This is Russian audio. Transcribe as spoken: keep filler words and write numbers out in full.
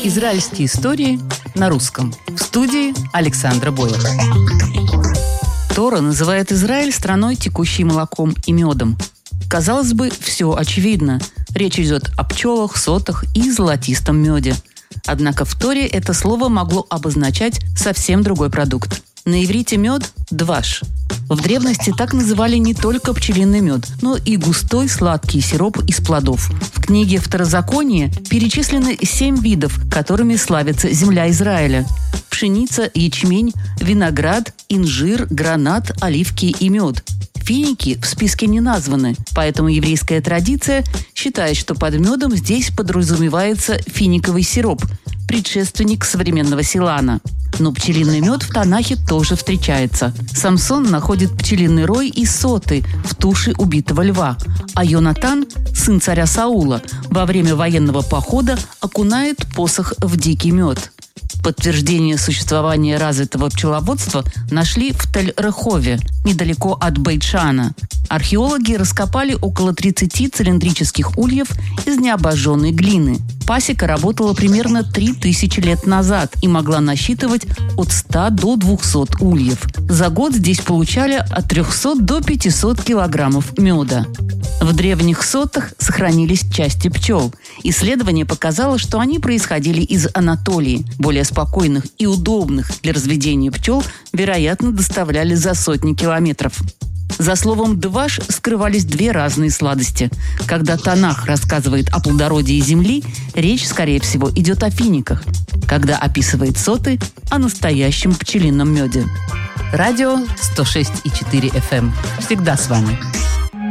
Израильские истории на русском. В студии Александра Бойлер. Тора называет Израиль страной, текущей молоком и медом. Казалось бы, все очевидно. Речь идет о пчелах, сотах и золотистом меде. Однако в Торе это слово могло обозначать совсем другой продукт. На иврите мед – дваш. В древности так называли не только пчелиный мед, но и густой сладкий сироп из плодов. В книге Второзаконие перечислены семь видов, которыми славится земля Израиля. Пшеница, ячмень, виноград, инжир, гранат, оливки и мед. Финики в списке не названы, поэтому еврейская традиция считает, что под медом здесь подразумевается финиковый сироп, предшественник современного силана. Но пчелиный мед в Танахе тоже встречается. Самсон находит пчелиный рой и соты в туше убитого льва, а Йонатан, сын царя Саула, во время военного похода окунает посох в дикий мед. Подтверждение существования развитого пчеловодства нашли в Тель-Рехове, недалеко от Бейт-Шана. Археологи раскопали около тридцати цилиндрических ульев из необожженной глины. Пасека работала примерно три тысячи лет назад и могла насчитывать от ста до двухсот ульев. За год здесь получали от трехсот до пятисот килограммов меда. В древних сотах сохранились части пчел. Исследование показало, что они происходили из Анатолии. Более спокойных и удобных для разведения пчел, вероятно, доставляли за сотни километров. За словом «дваш» скрывались две разные сладости. Когда Танах рассказывает о плодородии земли, речь, скорее всего, идет о финиках. Когда описывает соты – о настоящем пчелином меде. Радио сто шесть и четыре эф эм. Всегда с вами.